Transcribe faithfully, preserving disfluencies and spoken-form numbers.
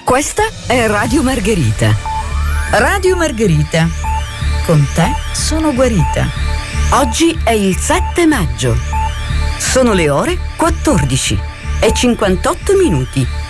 Questa è Radio Margherita. Radio Margherita. Con te sono guarita. Oggi è il sette maggio. Sono le ore quattordici e cinquantotto minuti.